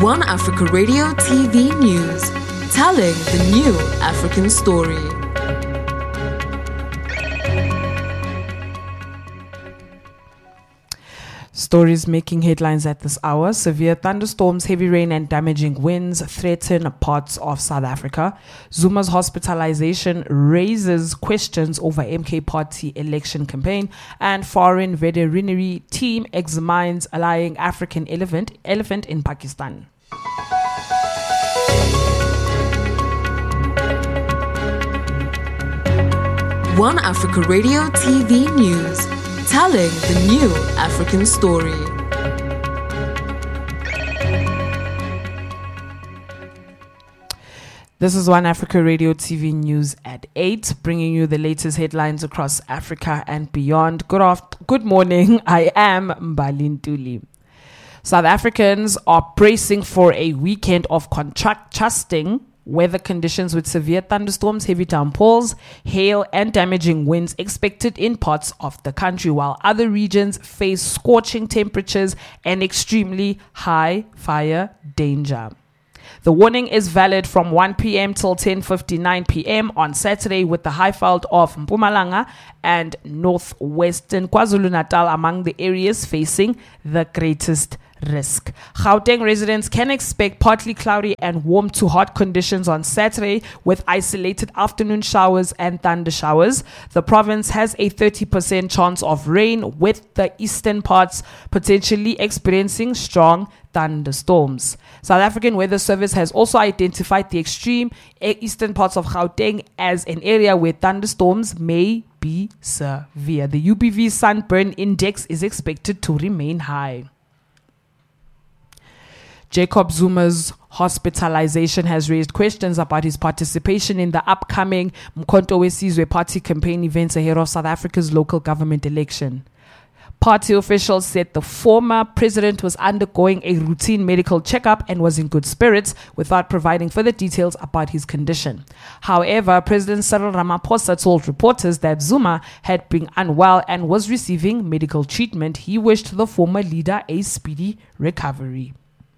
One Africa Radio TV News, telling the new African story. Stories making headlines at this hour. Severe thunderstorms, heavy rain and damaging winds threaten parts of South Africa. Zuma's hospitalization raises questions over MK Party election campaign, and foreign veterinary team examines allying African elephant in Pakistan. One Africa Radio TV News, telling the new African story. This is One Africa Radio TV News at 8, bringing you the latest headlines across Africa and beyond. Good morning. I am Mbali Ntuli. South Africans are bracing for a weekend of contrasting weather conditions with severe thunderstorms, heavy downpours, hail, and damaging winds expected in parts of the country, while other regions face scorching temperatures and extremely high fire danger. The warning is valid from 1 p.m. till 10:59 p.m. on Saturday, with the Highveld of Mpumalanga and northwestern KwaZulu-Natal among the areas facing the greatest risk. Gauteng residents can expect partly cloudy and warm to hot conditions on Saturday, with isolated afternoon showers and thunder showers. The province has a 30% chance of rain, with the eastern parts potentially experiencing strong thunderstorms. South African Weather Service has also identified the extreme eastern parts of Gauteng as an area where thunderstorms may be severe. The UPV sunburn index is expected to remain high. Jacob Zuma's hospitalization has raised questions about his participation in the upcoming Mkhonto weSizwe party campaign events ahead of South Africa's local government election. Party officials said the former president was undergoing a routine medical checkup and was in good spirits, without providing further details about his condition. However, President Cyril Ramaphosa told reporters that Zuma had been unwell and was receiving medical treatment. He wished the former leader a speedy recovery.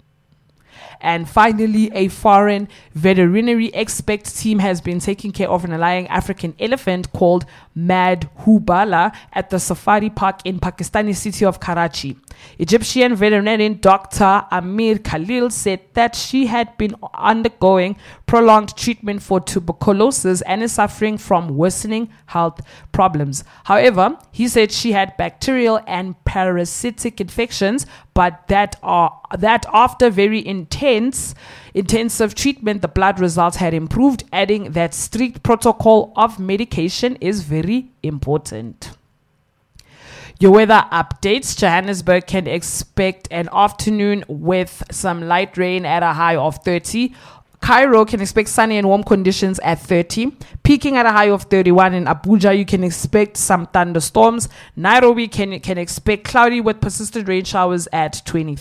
And finally, a foreign veterinary expert team has been taking care of an allying African elephant called Madhubala at the safari park in Pakistani city of Karachi. Egyptian veterinarian Dr. Amir Khalil said that she had been undergoing prolonged treatment for tuberculosis and is suffering from worsening health problems. However, he said she had bacterial and parasitic infections, but that after very intensive treatment, the blood results had improved, adding that strict protocol of medication is very important. Your weather updates. Johannesburg can expect an afternoon with some light rain at a high of 30. Cairo can expect sunny and warm conditions at 30. Peaking at a high of 31. In Abuja, you can expect some thunderstorms. Nairobi can expect cloudy with persistent rain showers at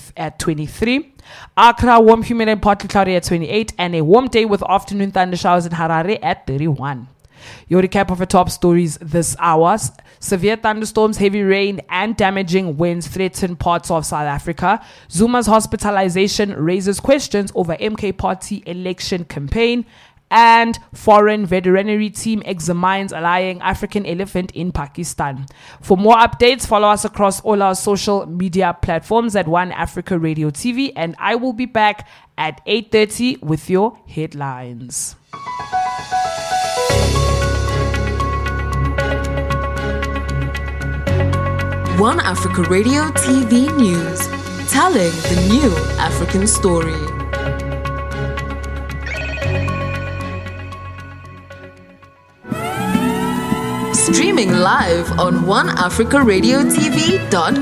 23. Accra, warm, humid and partly cloudy at 28. And a warm day with afternoon thunder showers in Harare at 31. Your recap of the top stories this hour. Severe thunderstorms, heavy rain and damaging winds threaten parts of South Africa. Zuma's hospitalization raises questions over MK Party election campaign. And foreign veterinary team examines allying African elephant in Pakistan. For more updates, follow us across all our social media platforms at One Africa Radio TV. And I will be back at 8:30 with your headlines. One Africa Radio TV News, telling the new African story. Streaming live on oneafricaradio.tv.com.